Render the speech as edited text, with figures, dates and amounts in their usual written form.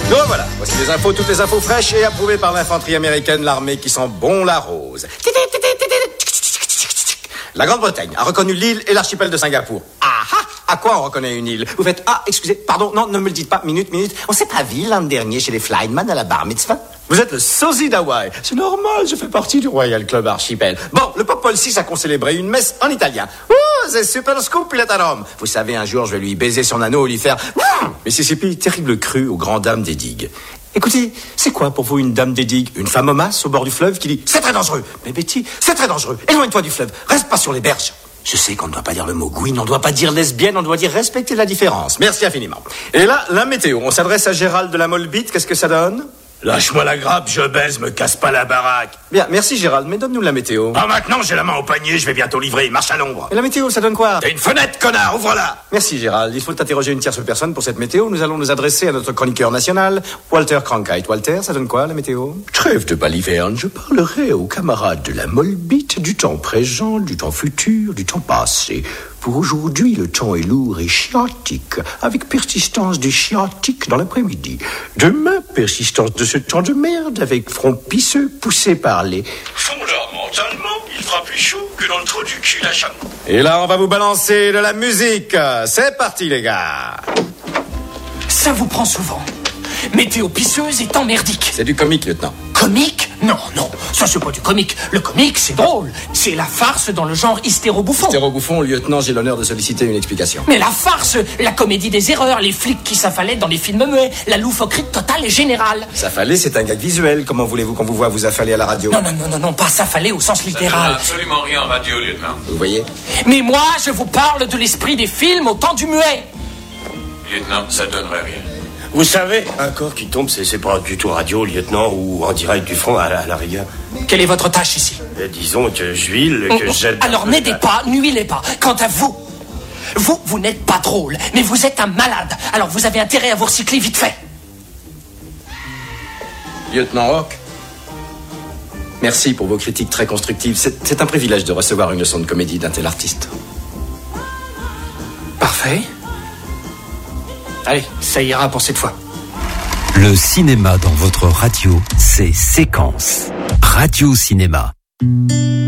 Donc voilà, voici les infos, toutes les infos fraîches et approuvées par l'infanterie américaine, l'armée qui sent bon la rose. La Grande-Bretagne a reconnu l'île et l'archipel de Singapour. Ah ah! À quoi on reconnaît une île? Vous faites, ah, excusez, pardon, non, ne me le dites pas, minute. On s'est pas vu l'an dernier chez les Flyman à la bar mitzvah? Vous êtes le sosie d'Hawaï. C'est normal, je fais partie du Royal Club Archipel. Bon, le pape Paul VI a concélébré une messe en italien. Oh, c'est super scoop, il est à Rome. Vous savez, un jour, je vais lui baiser son anneau et lui faire... Mississippi, terrible crue aux grandes dames des digues. Écoutez, c'est quoi pour vous une dame des digues? Une femme homasse au bord du fleuve qui dit « C'est très dangereux !» Mais Betty, c'est très dangereux. Éloigne-toi du fleuve. Reste pas sur les berges. Je sais qu'on ne doit pas dire le mot gouine, on ne doit pas dire lesbienne, on doit dire respecter la différence. Merci infiniment. Et là, la météo. On s'adresse à Gérald de la Molbite. Qu'est-ce que ça donne? Lâche-moi la grappe, je baise, me casse pas la baraque. Bien, merci Gérald, mais donne-nous la météo. Ah, maintenant j'ai la main au panier, je vais bientôt livrer, marche à l'ombre. Et la météo, ça donne quoi? T'as une fenêtre, connard, ouvre-la. Merci Gérald, il faut interroger une tierce personne pour cette météo. Nous allons nous adresser à notre chroniqueur national, Walter Cronkite. Walter, ça donne quoi la météo? Trêve de baliverne, je parlerai aux camarades de la Molbite du temps présent, du temps futur, du temps passé. Pour aujourd'hui, le temps est lourd et chiatique, avec persistance du chiatique dans l'après-midi. Demain, persistance de ce temps de merde, avec front pisseux poussé par les... Fond-leur mentalement, il fera plus chaud que dans le trou du cul la chatte. Et là, on va vous balancer de la musique. C'est parti, les gars. Ça vous prend souvent. Météo pisseuse et temps merdique. C'est du comique, lieutenant. Comique? Non, ça c'est pas du comique. Le comique, c'est drôle. C'est la farce dans le genre hystéro-bouffon. Hystéro-bouffon, lieutenant, j'ai l'honneur de solliciter une explication. Mais la farce, la comédie des erreurs, les flics qui s'affalaient dans les films muets, la loufoquerie totale et générale. S'affaler, c'est un gag visuel. Comment voulez-vous qu'on vous voit vous affaler à la radio? Non, pas s'affaler au sens littéral. Ça ne donne absolument rien en radio, lieutenant. Vous voyez? Mais moi, je vous parle de l'esprit des films au temps du muet. Lieutenant, ça donnerait rien. Vous savez, un corps qui tombe, c'est pas du tout radio, lieutenant, ou en direct du front à la rigueur. Quelle est votre tâche ici? Disons que j'huile, que j'aide... Alors n'aidez pas, nuilez pas. Quant à vous, vous n'êtes pas drôle, mais vous êtes un malade. Alors vous avez intérêt à vous recycler vite fait. Lieutenant Hawk, merci pour vos critiques très constructives. C'est un privilège de recevoir une leçon de comédie d'un tel artiste. Parfait. Allez, ça ira pour cette fois. Le cinéma dans votre radio, c'est Séquence. Radio Cinéma.